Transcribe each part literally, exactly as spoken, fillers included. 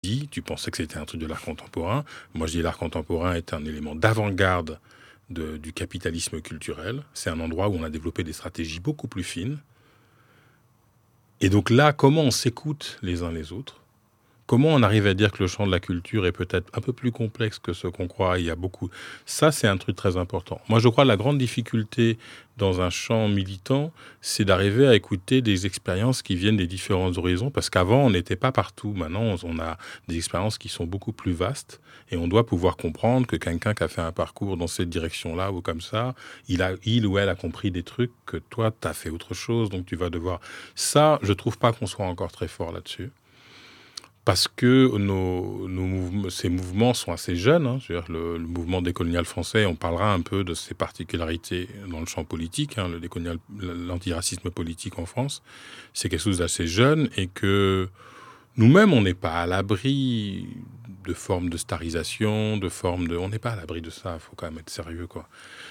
dit, tu pensais que c'était un truc de l'art contemporain. Moi, je dis l'art contemporain est un élément d'avant-garde de, du capitalisme culturel. C'est un endroit où on a développé des stratégies beaucoup plus fines. Et donc là, comment on s'écoute les uns les autres? Comment on arrive à dire que le champ de la culture est peut-être un peu plus complexe que ce qu'on croit? Il y a beaucoup. Ça, c'est un truc très important. Moi, je crois que la grande difficulté dans un champ militant, c'est d'arriver à écouter des expériences qui viennent des différents horizons. Parce qu'avant, on n'était pas partout. Maintenant, on a des expériences qui sont beaucoup plus vastes. Et on doit pouvoir comprendre que quelqu'un qui a fait un parcours dans cette direction-là ou comme ça, il, a, il ou elle a compris des trucs que toi, tu as fait autre chose. Donc, tu vas devoir... Ça, je trouve pas qu'on soit encore très fort là-dessus. Parce que nos, nos mouvements, ces mouvements sont assez jeunes. Hein. Je veux dire, le, le mouvement décolonial français, on parlera un peu de ses particularités dans le champ politique. Hein, le décolonial, l'antiracisme politique en France, c'est quelque chose d'assez jeune et que nous-mêmes, on n'est pas à l'abri de formes de starisation, de formes de... On n'est pas à l'abri de ça, il faut quand même être sérieux, quoi.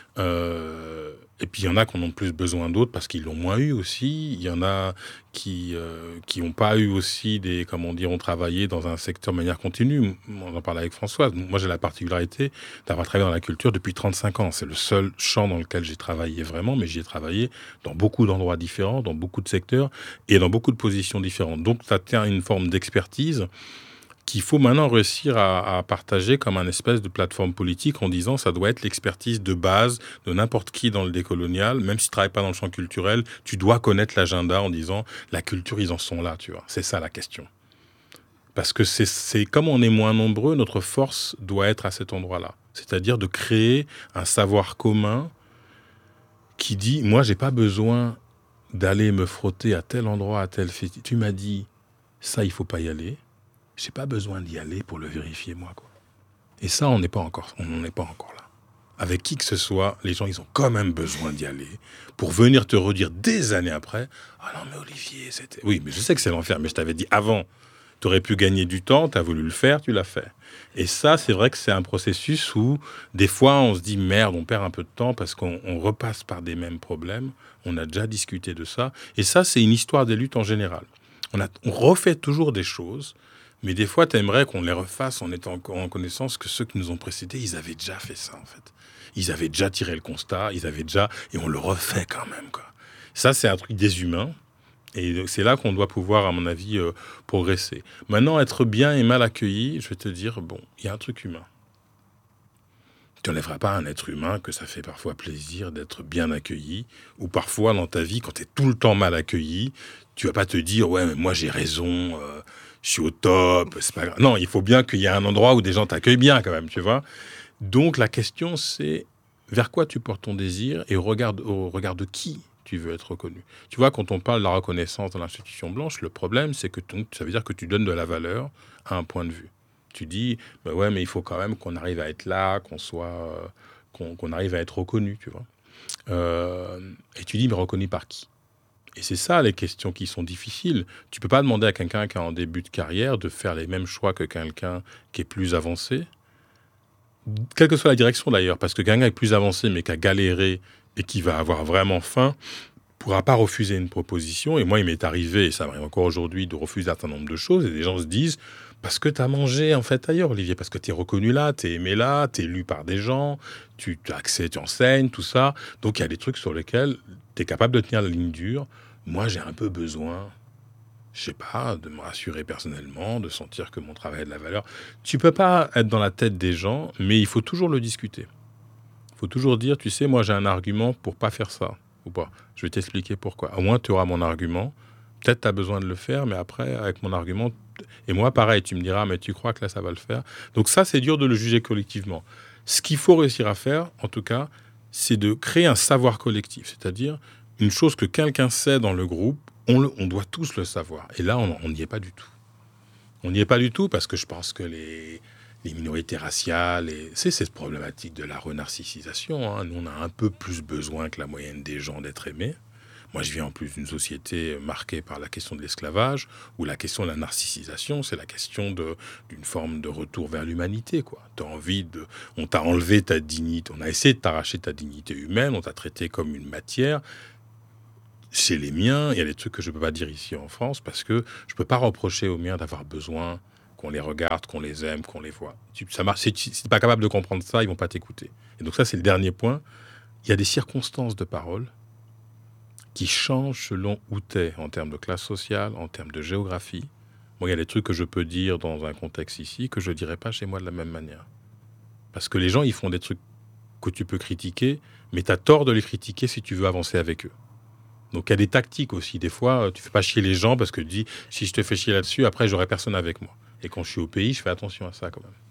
Euh, et puis il y en a qui en ont plus besoin d'autres parce qu'ils l'ont moins eu aussi. Il y en a qui euh, qui n'ont pas eu aussi des, comment dire, ont travaillé dans un secteur de manière continue. On en parlait avec Françoise. Moi, j'ai la particularité d'avoir travaillé dans la culture depuis trente-cinq ans. C'est le seul champ dans lequel j'ai travaillé vraiment, mais j'y ai travaillé dans beaucoup d'endroits différents, dans beaucoup de secteurs et dans beaucoup de positions différentes. Donc, ça tient une forme d'expertise qu'il faut maintenant réussir à, à partager comme un espèce de plateforme politique en disant ça doit être l'expertise de base de n'importe qui dans le décolonial, même si tu ne travailles pas dans le champ culturel, tu dois connaître l'agenda en disant la culture, ils en sont là, tu vois. C'est ça la question. Parce que c'est, c'est comme on est moins nombreux, notre force doit être à cet endroit-là. C'est-à-dire de créer un savoir commun qui dit, moi, j'ai pas besoin d'aller me frotter à tel endroit, à tel festival. Tu m'as dit, ça, il faut pas y aller. J'ai pas besoin d'y aller pour le vérifier, moi, quoi. Et ça, on n'est pas encore, on n'en est pas encore là. Avec qui que ce soit, les gens, ils ont quand même besoin d'y aller pour venir te redire des années après, ah non, mais Olivier, c'était... Oui, mais je sais que c'est l'enfer, mais je t'avais dit avant, tu aurais pu gagner du temps, tu as voulu le faire, tu l'as fait. Et ça, c'est vrai que c'est un processus où, des fois, on se dit, merde, on perd un peu de temps parce qu'on on repasse par des mêmes problèmes. On a déjà discuté de ça. Et ça, c'est une histoire des luttes en général. On, a, on refait toujours des choses. Mais des fois, tu aimerais qu'on les refasse en étant en connaissance que ceux qui nous ont précédés, ils avaient déjà fait ça, en fait. Ils avaient déjà tiré le constat, ils avaient déjà... Et on le refait quand même, quoi. Ça, c'est un truc des humains. Et c'est là qu'on doit pouvoir, à mon avis, euh, progresser. Maintenant, être bien et mal accueilli, je vais te dire, bon, il y a un truc humain. Tu n'enlèveras pas à un être humain que ça fait parfois plaisir d'être bien accueilli. Ou parfois, dans ta vie, quand tu es tout le temps mal accueilli, tu vas pas te dire, ouais, mais moi, j'ai raison... Euh, je suis au top, c'est pas grave. Non, il faut bien qu'il y ait un endroit où des gens t'accueillent bien quand même, tu vois. Donc la question c'est vers quoi tu portes ton désir et au regard, au regard de qui tu veux être reconnu. Tu vois, quand on parle de la reconnaissance dans l'institution blanche, le problème c'est que ton, ça veut dire que tu donnes de la valeur à un point de vue. Tu dis, bah ouais, mais il faut quand même qu'on arrive à être là, qu'on soit, euh, qu'on, qu'on arrive à être reconnu, tu vois. Euh, et tu dis, mais reconnu par qui ? Et c'est ça les questions qui sont difficiles. Tu peux pas demander à quelqu'un qui est en début de carrière de faire les mêmes choix que quelqu'un qui est plus avancé, quelle que soit la direction d'ailleurs, parce que quelqu'un qui est plus avancé mais qui a galéré et qui va avoir vraiment faim pourra pas refuser une proposition. Et moi, il m'est arrivé, et ça m'arrive encore aujourd'hui, de refuser un certain nombre de choses. Et des gens se disent, parce que tu as mangé en fait ailleurs, Olivier, parce que tu es reconnu là, tu es aimé là, tu es lu par des gens, tu as accès, tu enseignes, tout ça. Donc il y a des trucs sur lesquels tu es capable de tenir la ligne dure. Moi, j'ai un peu besoin, je sais pas, de me rassurer personnellement, de sentir que mon travail a de la valeur. Tu peux pas être dans la tête des gens, mais il faut toujours le discuter. Il faut toujours dire, tu sais, moi j'ai un argument pour pas faire ça, ou pas. Je vais t'expliquer pourquoi. Au moins, tu auras mon argument. Peut-être tu as besoin de le faire, mais après, avec mon argument... Et moi, pareil, tu me diras, mais tu crois que là, ça va le faire. Donc ça, c'est dur de le juger collectivement. Ce qu'il faut réussir à faire, en tout cas, c'est de créer un savoir collectif, c'est-à-dire une chose que quelqu'un sait dans le groupe, on, le, on doit tous le savoir. Et là, on n'y est pas du tout. On n'y est pas du tout parce que je pense que les, les minorités raciales, et, c'est cette problématique de la renarcissisation. Hein. Nous, on a un peu plus besoin que la moyenne des gens d'être aimés. Moi, je viens en plus d'une société marquée par la question de l'esclavage, où la question de la narcissisation, c'est la question de, d'une forme de retour vers l'humanité, quoi. T'as envie de... On t'a enlevé ta dignité, on a essayé de t'arracher ta dignité humaine, on t'a traité comme une matière. Chez les miens, il y a des trucs que je ne peux pas dire ici en France, parce que je ne peux pas reprocher aux miens d'avoir besoin qu'on les regarde, qu'on les aime, qu'on les voit. Tu, ça marche, si tu n'es pas capable de comprendre ça, ils ne vont pas t'écouter. Et donc ça, c'est le dernier point. Il y a des circonstances de parole qui changent selon où tu es, en termes de classe sociale, en termes de géographie. Bon, il y a des trucs que je peux dire dans un contexte ici que je ne dirais pas chez moi de la même manière. Parce que les gens, ils font des trucs que tu peux critiquer, mais tu as tort de les critiquer si tu veux avancer avec eux. Donc il y a des tactiques aussi. Des fois, tu ne fais pas chier les gens parce que tu dis, si je te fais chier là-dessus, après, j'aurai personne avec moi. Et quand je suis au pays, je fais attention à ça quand même.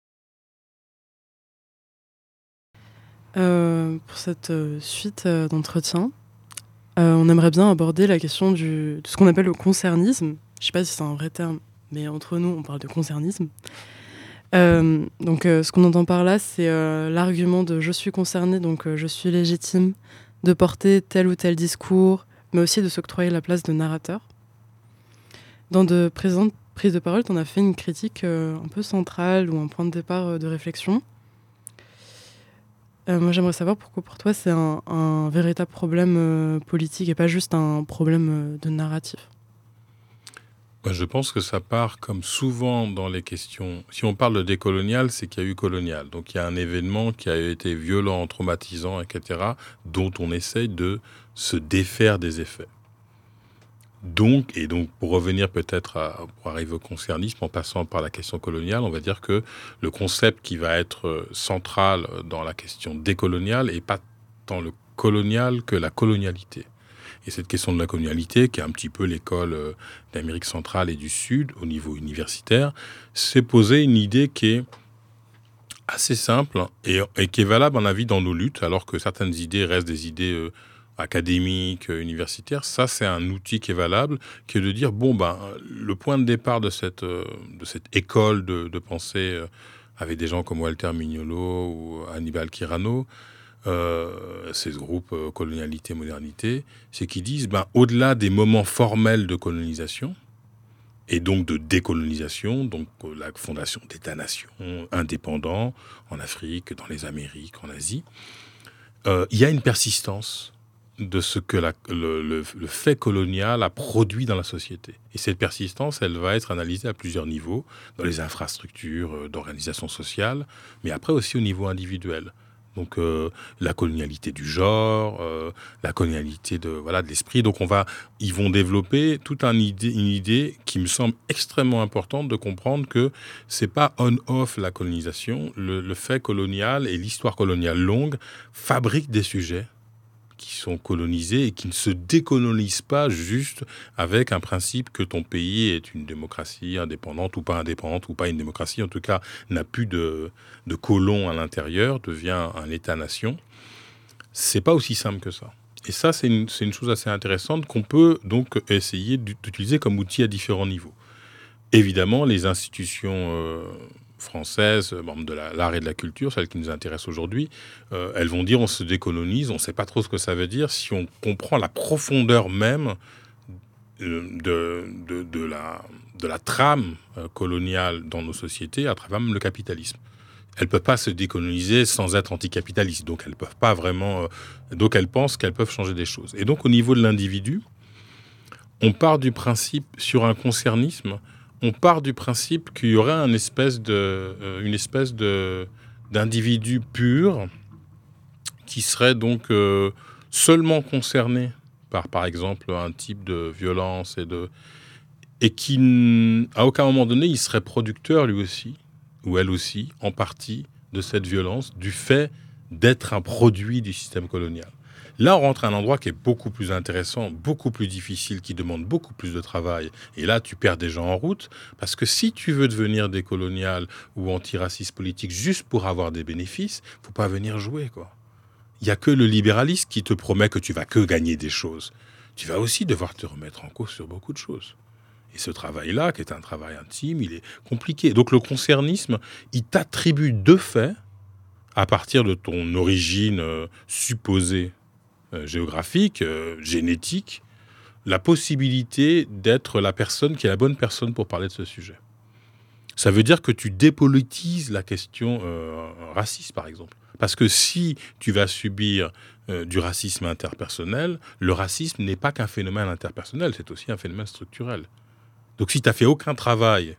Euh, pour cette euh, suite euh, d'entretien, euh, on aimerait bien aborder la question du, de ce qu'on appelle le concernisme. Je ne sais pas si c'est un vrai terme, mais entre nous, on parle de concernisme. Euh, donc, euh, ce qu'on entend par là, c'est euh, l'argument de « je suis concerné, donc euh, je suis légitime » de porter tel ou tel discours, mais aussi de s'octroyer la place de narrateur. Dans de présentes prises de parole, tu en as fait une critique euh, un peu centrale ou un point de départ euh, de réflexion. Euh, moi, j'aimerais savoir pourquoi pour toi c'est un, un véritable problème euh, politique et pas juste un problème euh, de narratif. Je pense que ça part comme souvent dans les questions. Si on parle de décolonial, c'est qu'il y a eu colonial. Donc il y a un événement qui a été violent, traumatisant, et cetera, dont on essaye de se défaire des effets. Donc, et donc pour revenir peut-être à, pour arriver au concernisme, en passant par la question coloniale, on va dire que le concept qui va être central dans la question décoloniale n'est pas tant le colonial que la colonialité. Et cette question de la colonialité, qui est un petit peu l'école euh, d'Amérique centrale et du Sud au niveau universitaire, s'est posé une idée qui est assez simple et, et qui est valable, à mon avis, dans nos luttes, alors que certaines idées restent des idées euh, académiques, euh, universitaires. Ça, c'est un outil qui est valable, qui est de dire, bon, ben, le point de départ de cette, euh, de cette école de, de pensée euh, avec des gens comme Walter Mignolo ou Hannibal Quirano, Euh, ces groupes euh, colonialité, modernité, c'est qu'ils disent, ben, au-delà des moments formels de colonisation, et donc de décolonisation, donc euh, la fondation d'États-nations indépendants en Afrique, dans les Amériques, en Asie, euh, il y a une persistance de ce que la, le, le, le fait colonial a produit dans la société. Et cette persistance, elle va être analysée à plusieurs niveaux, dans les infrastructures euh, d'organisation sociale, mais après aussi au niveau individuel. Donc euh, la colonialité du genre, euh, la colonialité de voilà de l'esprit. Donc on va, ils vont développer toute un idée, une idée qui me semble extrêmement importante de comprendre que c'est pas on-off la colonisation. Le, le fait colonial et l'histoire coloniale longue fabriquent des sujets qui sont colonisés et qui ne se décolonisent pas juste avec un principe que ton pays est une démocratie indépendante ou pas indépendante ou pas une démocratie, en tout cas n'a plus de, de colons à l'intérieur, devient un État-nation. C'est pas aussi simple que ça. Et ça, c'est une, c'est une chose assez intéressante qu'on peut donc essayer d'utiliser comme outil à différents niveaux. Évidemment, les institutions euh, françaises, membres de la, l'art et de la culture, celles qui nous intéressent aujourd'hui, euh, elles vont dire on se décolonise, on ne sait pas trop ce que ça veut dire si on comprend la profondeur même de, de, de, la, de la trame euh, coloniale dans nos sociétés à travers même le capitalisme. Elles ne peuvent pas se décoloniser sans être anticapitalistes, donc elles peuvent pas vraiment, euh, donc elles pensent qu'elles peuvent changer des choses. Et donc au niveau de l'individu, on part du principe sur un concernisme. On part du principe qu'il y aurait une espèce de, euh, une espèce de, d'individu pur qui serait donc euh, seulement concerné par, par exemple, un type de violence et, de, et qui, à aucun moment donné, il serait producteur lui aussi, ou elle aussi, en partie de cette violence, du fait d'être un produit du système colonial. Là, on rentre à un endroit qui est beaucoup plus intéressant, beaucoup plus difficile, qui demande beaucoup plus de travail. Et là, tu perds des gens en route, parce que si tu veux devenir décolonial ou antiraciste politique juste pour avoir des bénéfices, il ne faut pas venir jouer, quoi. Il n'y a que le libéralisme qui te promet que tu vas que gagner des choses. Tu vas aussi devoir te remettre en cause sur beaucoup de choses. Et ce travail-là, qui est un travail intime, il est compliqué. Donc le concernisme, il t'attribue de fait, à partir de ton origine euh, supposée, Euh, géographique, euh, génétique, la possibilité d'être la personne qui est la bonne personne pour parler de ce sujet. Ça veut dire que tu dépolitises la question euh, raciste, par exemple. Parce que si tu vas subir euh, du racisme interpersonnel, le racisme n'est pas qu'un phénomène interpersonnel, c'est aussi un phénomène structurel. Donc si tu n'as fait aucun travail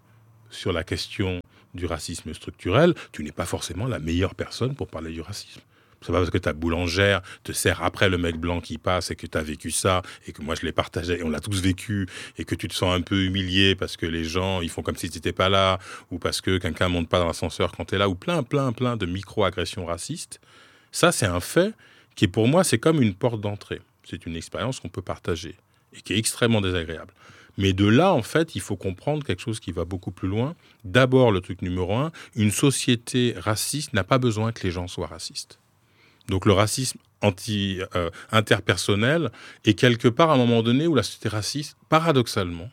sur la question du racisme structurel, tu n'es pas forcément la meilleure personne pour parler du racisme. C'est pas parce que ta boulangère te sert après le mec blanc qui passe et que tu as vécu ça et que moi je l'ai partagé et on l'a tous vécu et que tu te sens un peu humilié parce que les gens ils font comme si tu n'étais pas là ou parce que quelqu'un monte pas dans l'ascenseur quand tu es là ou plein plein plein de micro-agressions racistes. Ça c'est un fait qui pour moi c'est comme une porte d'entrée. C'est une expérience qu'on peut partager et qui est extrêmement désagréable. Mais de là, en fait, il faut comprendre quelque chose qui va beaucoup plus loin. D'abord, le truc numéro un, une société raciste n'a pas besoin que les gens soient racistes. Donc le racisme anti, euh, interpersonnel est quelque part à un moment donné où la société raciste, paradoxalement,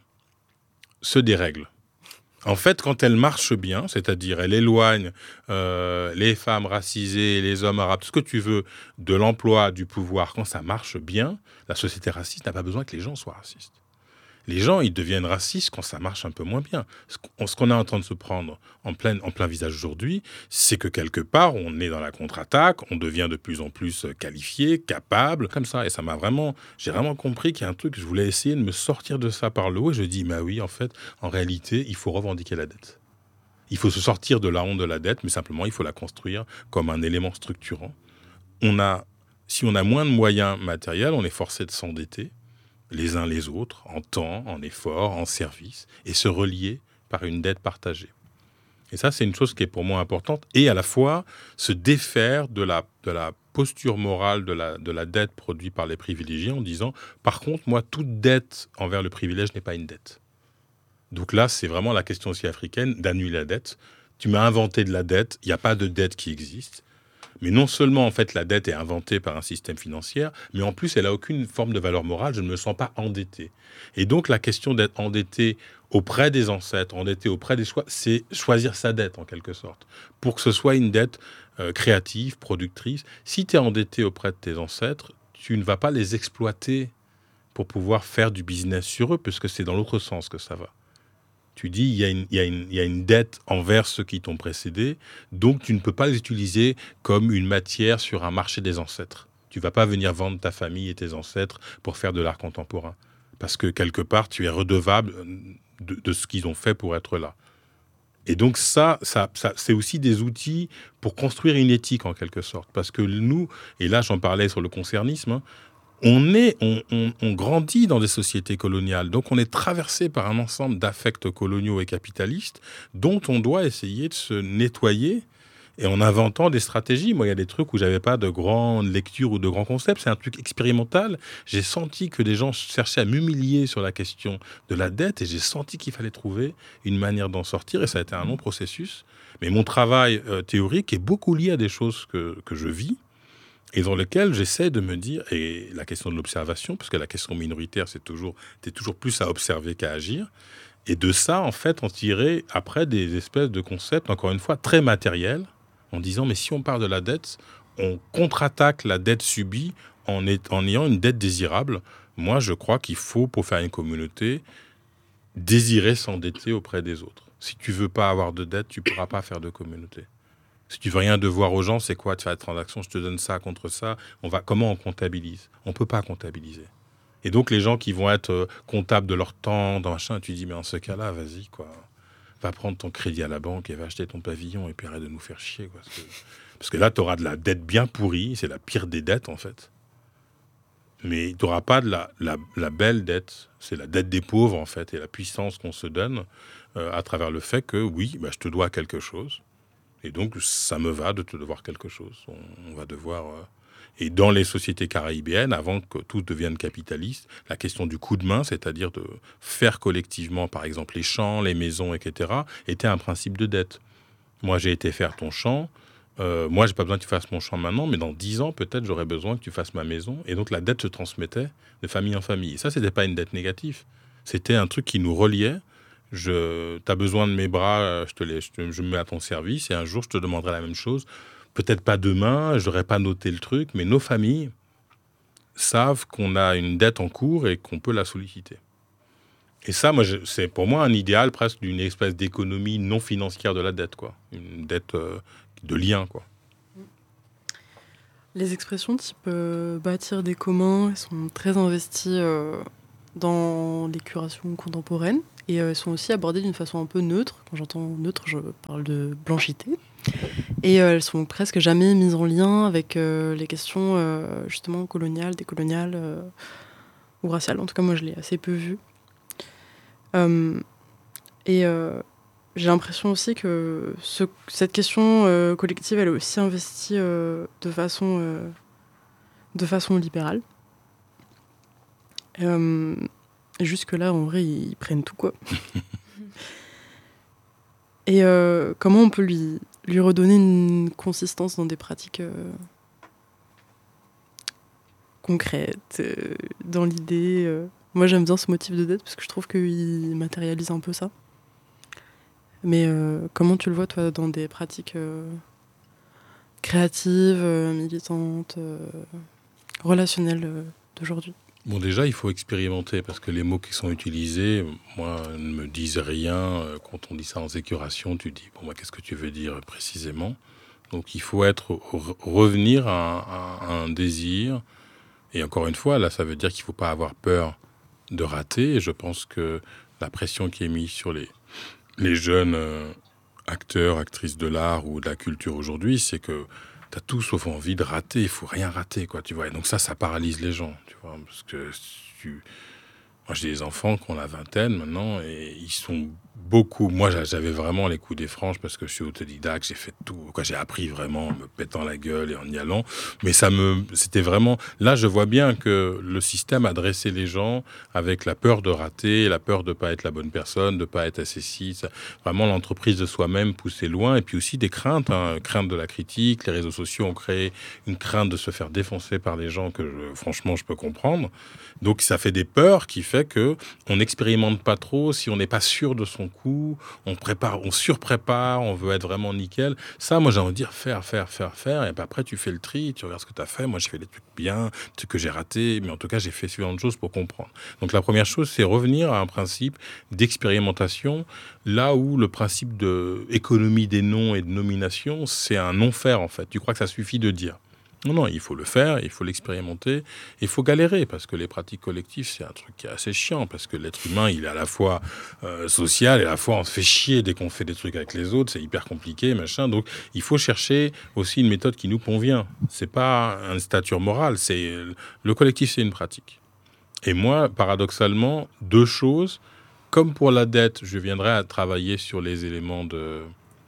se dérègle. En fait, quand elle marche bien, c'est-à-dire elle éloigne euh, les femmes racisées, les hommes arabes, tout ce que tu veux, de l'emploi, du pouvoir, quand ça marche bien, la société raciste n'a pas besoin que les gens soient racistes. Les gens, ils deviennent racistes quand ça marche un peu moins bien. Ce qu'on est en train de se prendre en plein, en plein visage aujourd'hui, c'est que quelque part, on est dans la contre-attaque, on devient de plus en plus qualifié, capable, comme ça. Et ça m'a vraiment, j'ai vraiment compris qu'il y a un truc, je voulais essayer de me sortir de ça par le haut. Et je dis, bah oui, en fait, en réalité, il faut revendiquer la dette. Il faut se sortir de la honte de la dette, mais simplement, il faut la construire comme un élément structurant. On a, si on a moins de moyens matériels, on est forcé de s'endetter les uns les autres, en temps, en effort, en service, et se relier par une dette partagée. Et ça, c'est une chose qui est pour moi importante, et à la fois se défaire de la, de la posture morale de la, de la dette produite par les privilégiés en disant, par contre, moi, toute dette envers le privilège n'est pas une dette. Donc là, c'est vraiment la question aussi africaine d'annuler la dette. Tu m'as inventé de la dette, il n'y a pas de dette qui existe. Mais non seulement, en fait, la dette est inventée par un système financier, mais en plus, elle n'a aucune forme de valeur morale. Je ne me sens pas endetté. Et donc, la question d'être endetté auprès des ancêtres, endetté auprès des choix, c'est choisir sa dette, en quelque sorte, pour que ce soit une dette euh, créative, productrice. Si tu es endetté auprès de tes ancêtres, tu ne vas pas les exploiter pour pouvoir faire du business sur eux, puisque c'est dans l'autre sens que ça va. Tu dis, il y, a une, il, y a une, il y a une dette envers ceux qui t'ont précédé, donc tu ne peux pas les utiliser comme une matière sur un marché des ancêtres. Tu ne vas pas venir vendre ta famille et tes ancêtres pour faire de l'art contemporain. Parce que quelque part, tu es redevable de, de ce qu'ils ont fait pour être là. Et donc ça, ça, ça, c'est aussi des outils pour construire une éthique en quelque sorte. Parce que nous, et là j'en parlais sur le concernisme, hein, On, est, on, on, on grandit dans des sociétés coloniales, donc on est traversé par un ensemble d'affects coloniaux et capitalistes dont on doit essayer de se nettoyer et en inventant des stratégies. Moi, il y a des trucs où j'avais pas de grande lecture ou de grands concepts, c'est un truc expérimental. J'ai senti que des gens cherchaient à m'humilier sur la question de la dette et j'ai senti qu'il fallait trouver une manière d'en sortir et ça a été un long processus. Mais mon travail euh, théorique est beaucoup lié à des choses que, que je vis. Et dans lequel j'essaie de me dire, et la question de l'observation, parce que la question minoritaire, c'est toujours, t'es toujours plus à observer qu'à agir, et de ça, en fait, en tirer après des espèces de concepts, encore une fois, très matériels, en disant, mais si on parle de la dette, on contre-attaque la dette subie en, est, en ayant une dette désirable. Moi, je crois qu'il faut, pour faire une communauté, désirer s'endetter auprès des autres. Si tu veux pas avoir de dette, tu pourras pas faire de communauté. Si tu veux rien devoir aux gens, c'est quoi? Tu fais la transaction, je te donne ça contre ça. On va, comment on comptabilise? On ne peut pas comptabiliser. Et donc, les gens qui vont être euh, comptables de leur temps, dans machin, tu dis, mais en ce cas-là, vas-y, quoi. Va prendre ton crédit à la banque et va acheter ton pavillon et puis arrête de nous faire chier, quoi. Parce que, parce que là, tu auras de la dette bien pourrie. C'est la pire des dettes, en fait. Mais tu n'auras pas de la, la, la belle dette. C'est la dette des pauvres, en fait, et la puissance qu'on se donne euh, à travers le fait que, oui, bah, je te dois quelque chose. Et donc, ça me va de te devoir quelque chose. On, on va devoir... Euh... Et dans les sociétés caribéennes, avant que tout devienne capitaliste, la question du coup de main, c'est-à-dire de faire collectivement, par exemple, les champs, les maisons, et cetera, était un principe de dette. Moi, j'ai été faire ton champ. Euh, moi, j'ai pas besoin que tu fasses mon champ maintenant, mais dans dix ans, peut-être, j'aurais besoin que tu fasses ma maison. Et donc, la dette se transmettait de famille en famille. Et ça, c'était pas une dette négative. C'était un truc qui nous reliait. Je, t'as besoin de mes bras, je te les, je, te, je me mets à ton service et un jour je te demanderai la même chose. Peut-être pas demain, je n'aurais pas noté le truc, mais nos familles savent qu'on a une dette en cours et qu'on peut la solliciter. Et ça, moi, je, c'est pour moi un idéal presque d'une espèce d'économie non financière de la dette, quoi. Une dette euh, de lien, quoi. Les expressions type euh, bâtir des communs sont très investies euh, dans les curations contemporaines. Et euh, elles sont aussi abordées d'une façon un peu neutre. Quand j'entends neutre, je parle de blanchité. Et euh, elles sont presque jamais mises en lien avec euh, les questions euh, justement coloniales, décoloniales euh, ou raciales. En tout cas, moi, je l'ai assez peu vu. Euh, et euh, j'ai l'impression aussi que ce, cette question euh, collective, elle est aussi investie euh, de façon, euh, de façon libérale. Euh, et jusque-là, en vrai, ils, ils prennent tout, quoi. Et euh, comment on peut lui, lui redonner une consistance dans des pratiques euh, concrètes, euh, dans l'idée euh. Moi, j'aime bien ce motif de dette parce que je trouve qu'il matérialise un peu ça. Mais euh, comment tu le vois, toi, dans des pratiques euh, créatives, euh, militantes, euh, relationnelles euh, d'aujourd'hui? Bon, déjà, il faut expérimenter parce que les mots qui sont utilisés, moi, ne me disent rien. Quand on dit ça en écuration, tu dis, bon, moi, qu'est-ce que tu veux dire précisément? Donc, il faut être, revenir à, à, à un désir. Et encore une fois, là, ça veut dire qu'il ne faut pas avoir peur de rater. Et je pense que la pression qui est mise sur les, les jeunes euh, acteurs, actrices de l'art ou de la culture aujourd'hui, c'est que t'as tout sauf envie de rater, il faut rien rater, quoi, tu vois. Et donc ça, ça paralyse les gens, tu vois, parce que tu... Moi, j'ai des enfants qui ont la vingtaine maintenant et ils sont beaucoup... Moi, j'avais vraiment les coups des franges parce que je suis autodidacte, j'ai fait tout, quoi, j'ai appris vraiment en me pétant la gueule et en y allant. Mais ça me... C'était vraiment... Là, je vois bien que le système a dressé les gens avec la peur de rater, la peur de ne pas être la bonne personne, de ne pas être assez si... Ça... Vraiment, l'entreprise de soi-même poussée loin. Et puis aussi des craintes, hein, crainte de la critique. Les réseaux sociaux ont créé une crainte de se faire défoncer par les gens que, je... franchement, je peux comprendre. Donc, ça fait des peurs qui fait que on n'expérimente pas trop si on n'est pas sûr de son coup, on prépare, on surprépare, on veut être vraiment nickel. Ça, moi, j'ai envie de dire faire, faire, faire, faire. Et puis après, tu fais le tri, tu regardes ce que tu as fait. Moi, j'ai fait des trucs bien, des trucs que j'ai ratés, mais en tout cas, j'ai fait suffisamment de choses pour comprendre. Donc, la première chose, c'est revenir à un principe d'expérimentation, là où le principe de économie des noms et de nomination, c'est un non-faire, en fait. Tu crois que ça suffit de dire. Non, non, il faut le faire, il faut l'expérimenter, il faut galérer, parce que les pratiques collectives, c'est un truc qui est assez chiant, parce que l'être humain, il est à la fois euh, social, et à la fois on se fait chier dès qu'on fait des trucs avec les autres, c'est hyper compliqué, machin, donc il faut chercher aussi une méthode qui nous convient. C'est pas une stature morale, c'est le collectif, c'est une pratique. Et moi, paradoxalement, deux choses, comme pour la dette, je viendrai à travailler sur les éléments de,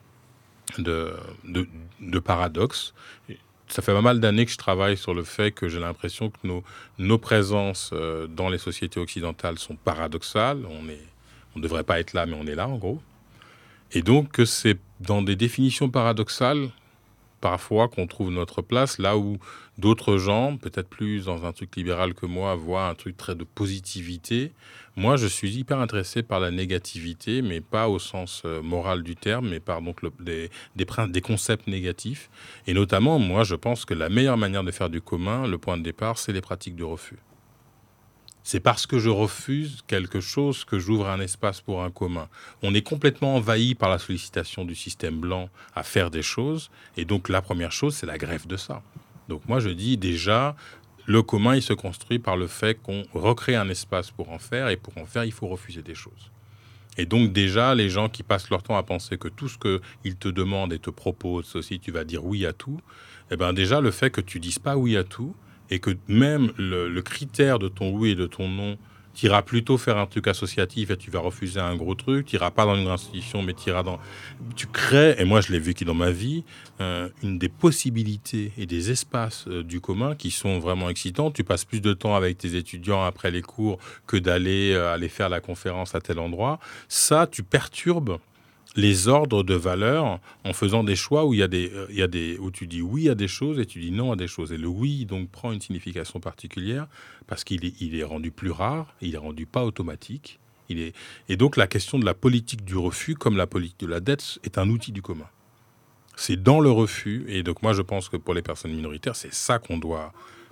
de, de, de paradoxe. Ça fait pas mal d'années que je travaille sur le fait que j'ai l'impression que nos, nos présences euh, dans les sociétés occidentales sont paradoxales. On est, on ne devrait pas être là, mais on est là, en gros. Et donc, que c'est dans des définitions paradoxales, parfois, qu'on trouve notre place, là où d'autres gens, peut-être plus dans un truc libéral que moi, voient un truc très de positivité. Moi, je suis hyper intéressé par la négativité, mais pas au sens euh, moral du terme, mais par donc le, des, des, des concepts négatifs. Et notamment, moi, je pense que la meilleure manière de faire du commun, le point de départ, c'est les pratiques de refus. C'est parce que je refuse quelque chose que j'ouvre un espace pour un commun. On est complètement envahi par la sollicitation du système blanc à faire des choses. Et donc, la première chose, c'est la greffe de ça. Donc, moi, je dis déjà, le commun, il se construit par le fait qu'on recrée un espace pour en faire. Et pour en faire, il faut refuser des choses. Et donc, déjà, les gens qui passent leur temps à penser que tout ce qu'ils te demandent et te proposent, aussi, tu vas dire oui à tout. Eh bien, déjà, le fait que tu dises pas oui à tout, et que même le, le critère de ton oui et de ton non, tu iras plutôt faire un truc associatif et tu vas refuser un gros truc, tu iras pas dans une institution, mais tu iras dans... Tu crées, et moi je l'ai vécu dans ma vie, euh, une des possibilités et des espaces euh, du commun qui sont vraiment excitants. Tu passes plus de temps avec tes étudiants après les cours que d'aller euh, aller faire la conférence à tel endroit. Ça, tu perturbes les ordres de valeurs en faisant des choix où il y a des, euh, il y a des, où tu dis oui à des choses et tu dis non à des choses. Et le oui, donc, prend une signification particulière parce qu'il est, il est rendu plus rare, il est rendu pas automatique. Il est... Et donc, la question de la politique du refus, comme la politique de la dette, est un outil du commun. C'est dans le refus. Et donc, moi, je pense que pour les personnes minoritaires, c'est ça qu'on doit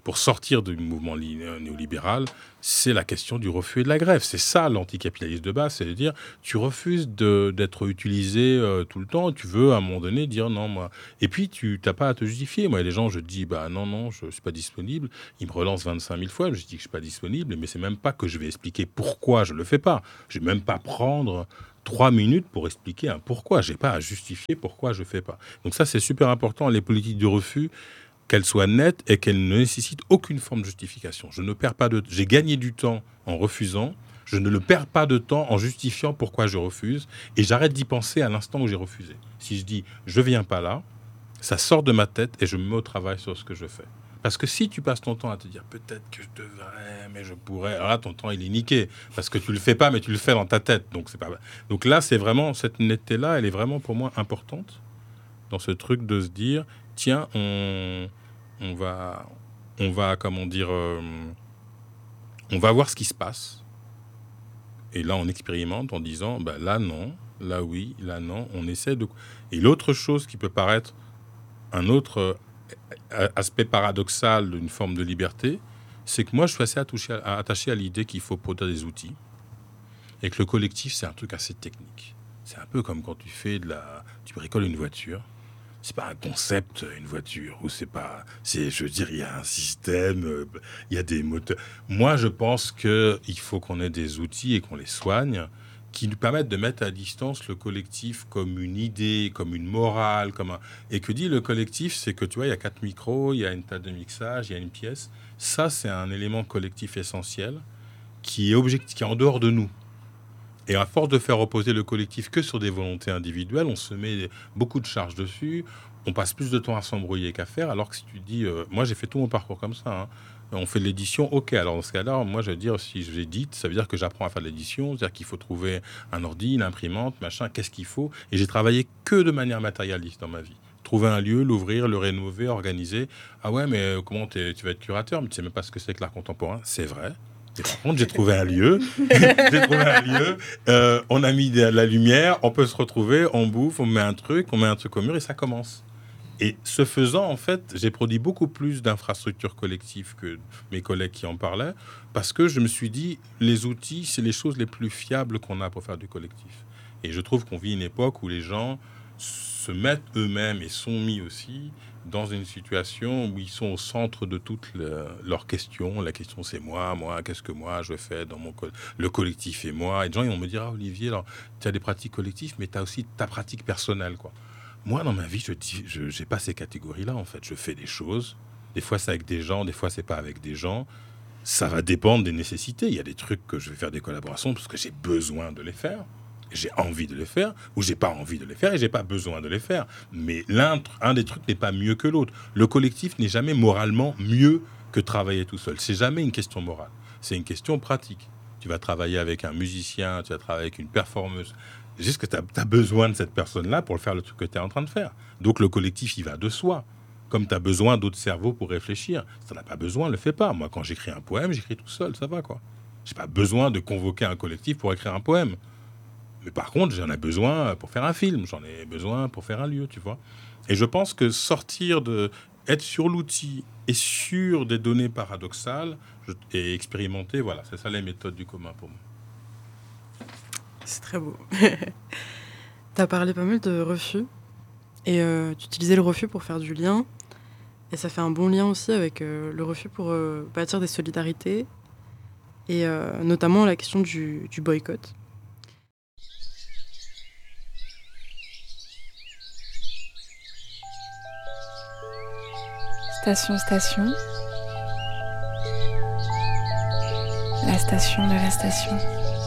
pour sortir du mouvement li- néolibéral, c'est la question du refus et de la grève. C'est ça l'anticapitalisme de base, c'est de dire tu refuses de, d'être utilisé euh, tout le temps, tu veux à un moment donné dire non, moi. Et puis tu n'as pas à te justifier. Moi, les gens, je dis bah non, non, je ne suis pas disponible. Ils me relancent vingt-cinq mille fois, je dis que je ne suis pas disponible, mais c'est même pas que je vais expliquer pourquoi je ne le fais pas. Je ne vais même pas prendre trois minutes pour expliquer un pourquoi. Je n'ai pas à justifier pourquoi je ne fais pas. Donc ça, c'est super important, les politiques de refus, qu'elle soit nette et qu'elle ne nécessite aucune forme de justification. Je ne perds pas de... J'ai gagné du temps en refusant, je ne le perds pas de temps en justifiant pourquoi je refuse, et j'arrête d'y penser à l'instant où j'ai refusé. Si je dis « je viens pas là », ça sort de ma tête et je me mets au travail sur ce que je fais. Parce que si tu passes ton temps à te dire « peut-être que je devrais, mais je pourrais », alors là, ton temps, il est niqué. Parce que tu le fais pas, mais tu le fais dans ta tête. Donc, c'est pas... Donc là, c'est vraiment... Cette netteté-là, elle est vraiment pour moi importante dans ce truc de se dire « tiens, on... On va, on va, comment dire, euh, on va voir ce qui se passe. Et là, on expérimente en disant, bah, là, non, là, oui, là, non. On essaie de... Et l'autre chose qui peut paraître un autre euh, aspect paradoxal d'une forme de liberté, c'est que moi, je suis assez attaché à, attaché à l'idée qu'il faut produire des outils et que le collectif, c'est un truc assez technique. C'est un peu comme quand tu fais de la... Tu bricoles une voiture. C'est pas un concept, une voiture, ou c'est pas... C'est, je veux dire, il y a un système, euh, il y a des moteurs. Moi, je pense qu'il faut qu'on ait des outils et qu'on les soigne qui nous permettent de mettre à distance le collectif comme une idée, comme une morale, comme un... Et que dit le collectif, c'est que, tu vois, il y a quatre micros, il y a une table de mixage, il y a une pièce. Ça, c'est un élément collectif essentiel qui est, objectif, qui est en dehors de nous. Et à force de faire reposer le collectif que sur des volontés individuelles, on se met beaucoup de charges dessus, on passe plus de temps à s'embrouiller qu'à faire, alors que si tu dis... Euh, moi, j'ai fait tout mon parcours comme ça. Hein. On fait de l'édition, ok. Alors, dans ce cas-là, moi, je veux dire, si j'édite, ça veut dire que j'apprends à faire de l'édition, c'est-à-dire qu'il faut trouver un ordi, une imprimante, machin, qu'est-ce qu'il faut. Et j'ai travaillé que de manière matérialiste dans ma vie. Trouver un lieu, l'ouvrir, le rénover, organiser. Ah ouais, mais comment tu vas être curateur? Mais tu sais même pas ce que c'est que l'art contemporain. C'est vrai. Et par contre, j'ai trouvé un lieu, j'ai trouvé un lieu, euh, on a mis de la lumière, on peut se retrouver, on bouffe, on met un truc, on met un truc au mur et ça commence. Et ce faisant, en fait, j'ai produit beaucoup plus d'infrastructures collectives que mes collègues qui en parlaient, parce que je me suis dit, les outils, c'est les choses les plus fiables qu'on a pour faire du collectif. Et je trouve qu'on vit une époque où les gens se mettent eux-mêmes et sont mis aussi dans une situation où ils sont au centre de toutes le, leurs questions. La question, c'est moi, moi, qu'est-ce que moi je fais dans mon co- le collectif et moi. Et les gens, ils vont me dire, ah, Olivier, alors, tu as des pratiques collectives, mais tu as aussi ta pratique personnelle, quoi. Moi, dans ma vie, je n'ai pas ces catégories-là, en fait. Je fais des choses. Des fois, c'est avec des gens, des fois, c'est pas avec des gens. Ça va dépendre des nécessités. Il y a des trucs que je vais faire des collaborations parce que j'ai besoin de les faire. J'ai envie de les faire, ou j'ai pas envie de les faire, et j'ai pas besoin de les faire. Mais l'un, un des trucs n'est pas mieux que l'autre. Le collectif n'est jamais moralement mieux que travailler tout seul. C'est jamais une question morale. C'est une question pratique. Tu vas travailler avec un musicien, tu vas travailler avec une performeuse. Juste que tu as besoin de cette personne-là pour faire le truc que tu es en train de faire. Donc le collectif, il va de soi. Comme tu as besoin d'autres cerveaux pour réfléchir. Si tu n'en as pas besoin, ne le fais pas. Moi, quand j'écris un poème, j'écris tout seul, ça va, quoi. J'ai pas besoin de convoquer un collectif pour écrire un poème. Mais par contre, j'en ai besoin pour faire un film, j'en ai besoin pour faire un lieu, tu vois. Et je pense que sortir de... être sur l'outil et sur des données paradoxales je, et expérimenter, voilà, c'est ça les méthodes du commun pour moi. C'est très beau. Tu as parlé pas mal de refus. Et euh, tu utilisais le refus pour faire du lien. Et ça fait un bon lien aussi avec euh, le refus pour euh, bâtir des solidarités. Et euh, notamment la question du, du boycott. Station, station. La station de la station.